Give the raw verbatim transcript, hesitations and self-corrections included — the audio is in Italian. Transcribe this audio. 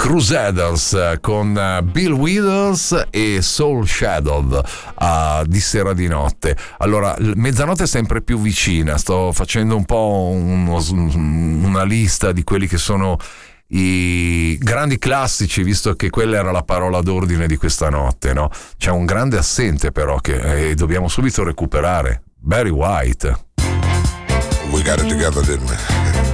Crusaders con Bill Withers e Soul Shadow uh, di sera di notte. Allora, mezzanotte è sempre più vicina, sto facendo un po' uno, una lista di quelli che sono i grandi classici, visto che quella era la parola d'ordine di questa notte, no? C'è un grande assente però che eh, dobbiamo subito recuperare, Barry White. We got it together, didn't we?